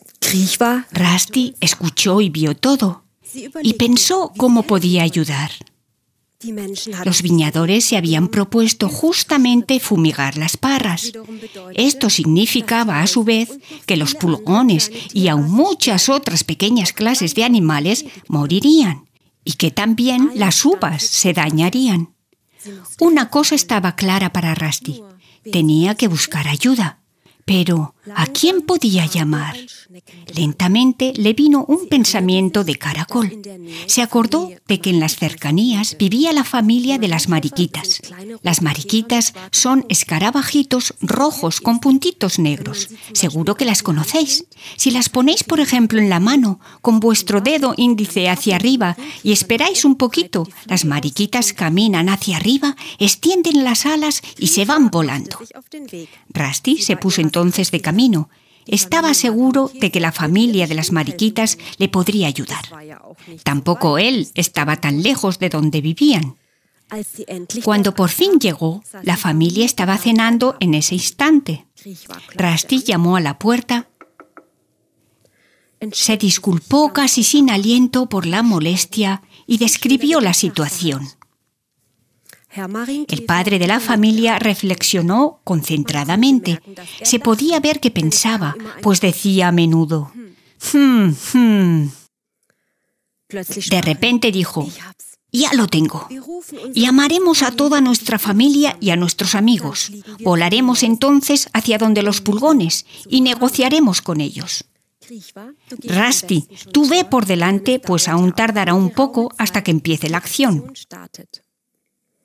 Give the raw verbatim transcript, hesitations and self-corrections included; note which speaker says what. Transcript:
Speaker 1: Rusty escuchó y vio todo y pensó cómo podía ayudar. Los viñadores se habían propuesto justamente fumigar las parras. Esto significaba, a su vez, que los pulgones y aún muchas otras pequeñas clases de animales morirían y que también las uvas se dañarían. Una cosa estaba clara para Rusty: tenía que buscar ayuda. Pero, ¿a quién podía llamar? Lentamente le vino un pensamiento de caracol. Se acordó de que en las cercanías vivía la familia de las mariquitas. Las mariquitas son escarabajitos rojos con puntitos negros. Seguro que las conocéis. Si las ponéis, por ejemplo, en la mano, con vuestro dedo índice hacia arriba y esperáis un poquito, las mariquitas caminan hacia arriba, extienden las alas y se van volando. Rusty se puso entonces de camino. Estaba seguro de que la familia de las mariquitas le podría ayudar. Tampoco él estaba tan lejos de donde vivían. Cuando por fin llegó, la familia estaba cenando en ese instante. Rusty llamó a la puerta. Se disculpó casi sin aliento por la molestia y describió la situación. El padre de la familia reflexionó concentradamente. Se podía ver que pensaba, pues decía a menudo: «Hmm, hmm». De repente dijo: «Ya lo tengo. Llamaremos a toda nuestra familia y a nuestros amigos. Volaremos entonces hacia donde los pulgones y negociaremos con ellos». Rusty, tú ve por delante, pues aún tardará un poco hasta que empiece la acción.